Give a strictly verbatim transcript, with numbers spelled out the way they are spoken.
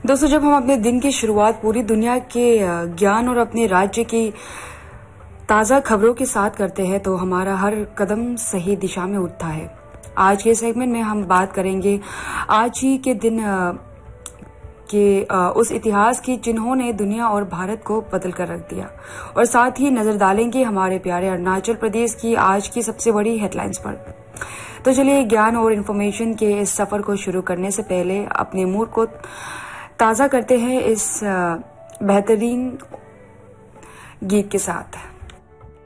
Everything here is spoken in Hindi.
दोस्तों, जब हम अपने दिन की शुरुआत पूरी दुनिया के ज्ञान और अपने राज्य की ताज़ा खबरों के साथ करते हैं तो हमारा हर कदम सही दिशा में उठता है। आज के सेगमेंट में हम बात करेंगे आज ही के दिन के उस इतिहास की जिन्होंने दुनिया और भारत को बदल कर रख दिया, और साथ ही नजर डालेंगे हमारे प्यारे अरुणाचल प्रदेश की आज की सबसे बड़ी हेडलाइंस पर। तो चलिए, ज्ञान और इन्फॉर्मेशन के इस सफर को शुरू करने से पहले अपने मूड को ताज़ा करते हैं इस बेहतरीन गीत के साथ।